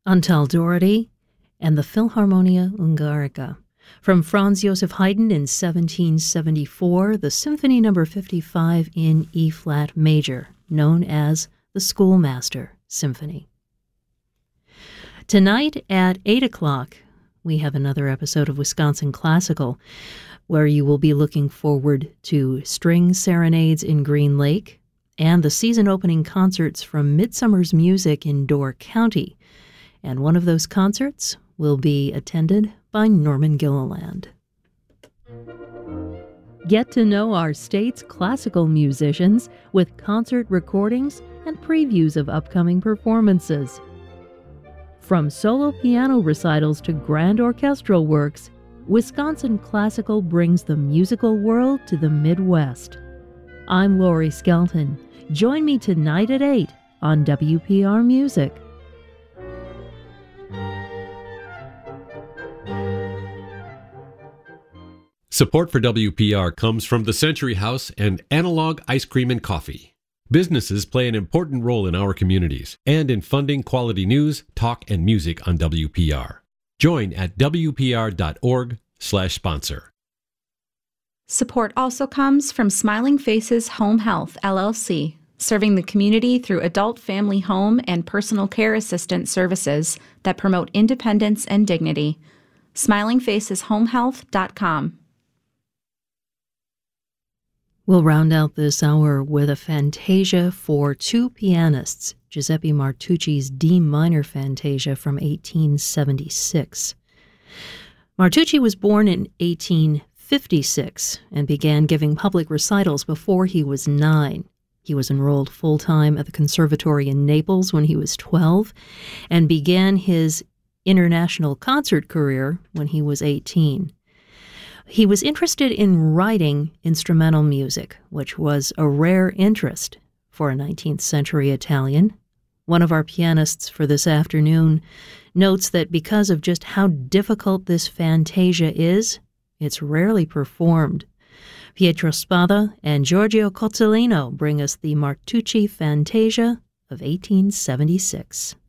Antal Doherty and the Philharmonia Ungarica. From Franz Joseph Haydn in 1774, the Symphony No. 55 in E-flat major, known as the Schoolmaster Symphony. Tonight at 8 o'clock, we have another episode of Wisconsin Classical, where you will be looking forward to string serenades in Green Lake and the season-opening concerts from Midsummer's Music in Door County. And one of those concerts will be attended by Norman Gilliland. Get to know our state's classical musicians with concert recordings and previews of upcoming performances. From solo piano recitals to grand orchestral works, Wisconsin Classical brings the musical world to the Midwest. I'm Lori Skelton. Join me tonight at 8 on WPR Music. Support for WPR comes from the Century House and Analog Ice Cream and Coffee. Businesses play an important role in our communities and in funding quality news, talk, and music on WPR. Join at WPR.org/sponsor. Support also comes from Smiling Faces Home Health, LLC, serving the community through adult family home and personal care assistance services that promote independence and dignity. SmilingFacesHomeHealth.com. We'll round out this hour with a fantasia for two pianists, Giuseppe Martucci's D minor fantasia from 1876. Martucci was born in 1856 and began giving public recitals before he was 9. He was enrolled full-time at the Conservatory in Naples when he was 12 and began his international concert career when he was 18. He was interested in writing instrumental music, which was a rare interest for a 19th century Italian. One of our pianists for this afternoon notes that because of just how difficult this fantasia is, it's rarely performed. Pietro Spada and Giorgio Cozzolino bring us the Martucci Fantasia of 1876.